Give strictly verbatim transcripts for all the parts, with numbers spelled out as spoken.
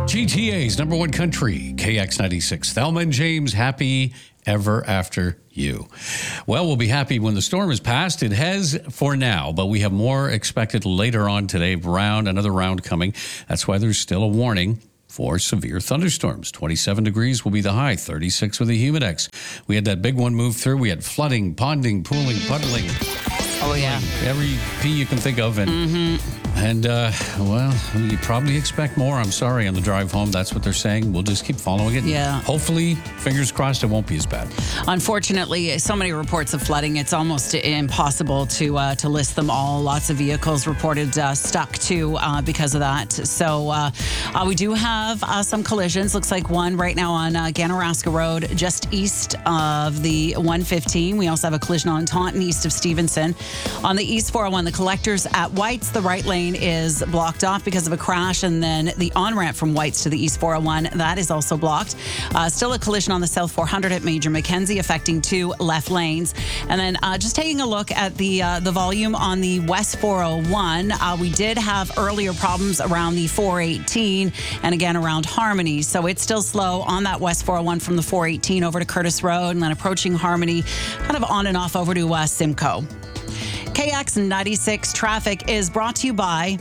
G T A's number one country, K X ninety-six. Thelma and James, happy ever after you. Well, we'll be happy when the storm is past. It has for now, but we have more expected later on today. Round, another round coming. That's why there's still a warning for severe thunderstorms. twenty-seven degrees will be the high, thirty-six with the humidex. We had that big one move through. We had flooding, ponding, pooling, puddling. Oh, yeah. Every P you can think of. And, mm-hmm. and uh, well, you probably expect more. I'm sorry, on the drive home. That's what they're saying. We'll just keep following it. Yeah. Hopefully, fingers crossed, it won't be as bad. Unfortunately, so many reports of flooding, it's almost impossible to uh, to list them all. Lots of vehicles reported uh, stuck too uh, because of that. So uh, uh, we do have uh, some collisions. Looks like one right now on uh, Ganaraska Road, just east of the one fifteen. We also have a collision on Taunton, east of Stevenson. On the East four oh one, the collectors at Whites, the right lane is blocked off because of a crash, and then the on-ramp from Whites to the East four oh one, that is also blocked. Uh, still a collision on the South four hundred at Major Mackenzie, affecting two left lanes. And then uh, just taking a look at the uh, the volume on the West four oh one, uh, we did have earlier problems around the four eighteen and again around Harmony. So it's still slow on that West four oh one from the four eighteen over to Curtis Road, and then approaching Harmony, kind of on and off over to uh, Simcoe. K X ninety-six traffic is brought to you by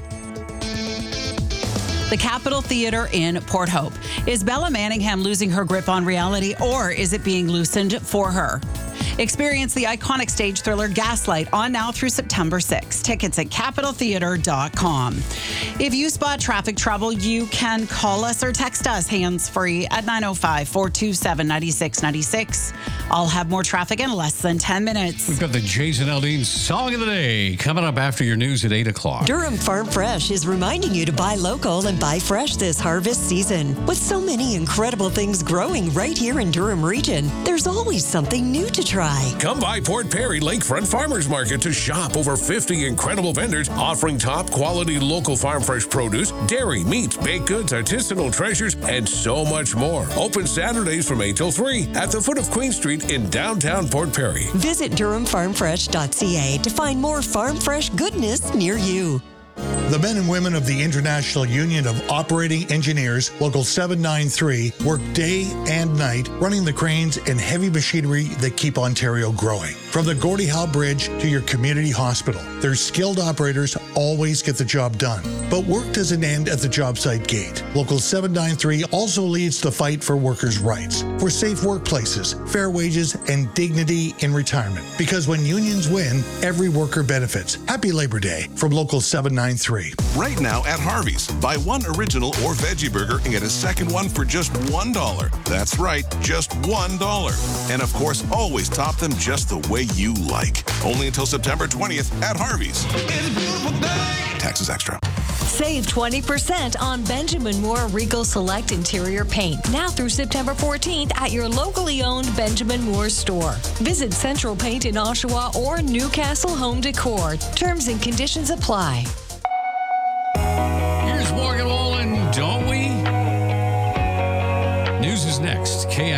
the Capitol Theatre in Port Hope. Is Bella Manningham losing her grip on reality, or is it being loosened for her? Experience the iconic stage thriller Gaslight on now through September sixth. Tickets at capitol theatre dot com. If you spot traffic trouble, you can call us or text us hands-free at nine oh five, four two seven, nine six nine six. I'll have more traffic in less than ten minutes. We've got the Jason Aldean Song of the Day coming up after your news at eight o'clock. Durham Farm Fresh is reminding you to buy local and buy fresh this harvest season. With so many incredible things growing right here in Durham region, there's always something new to try. Come by Port Perry Lakefront Farmers Market to shop over fifty incredible vendors offering top quality local farm fresh produce, dairy, meats, baked goods, artisanal treasures, and so much more. Open Saturdays from eight till three at the foot of Queen Street in downtown Port Perry. Visit durham farm fresh dot c a to find more farm fresh goodness near you. The men and women of the International Union of Operating Engineers, Local seven ninety-three, work day and night running the cranes and heavy machinery that keep Ontario growing. From the Gordie Howe Bridge to your community hospital, their skilled operators always get the job done. But work doesn't end at the job site gate. Local seven ninety-three also leads the fight for workers' rights, for safe workplaces, fair wages, and dignity in retirement. Because when unions win, every worker benefits. Happy Labor Day from Local seven ninety-three. Right now at Harvey's, buy one original or veggie burger and get a second one for just one dollar. That's right, just one dollar. And of course, always top them just the way you like. Only until September twentieth at Harvey's. It's a beautiful day. Taxes extra. Save twenty percent on Benjamin Moore Regal Select Interior Paint now through September fourteenth at your locally owned Benjamin Moore store. Visit Central Paint in Oshawa or Newcastle Home Decor. Terms and conditions apply. Here's Morgan Wallen, don't we? News is next. K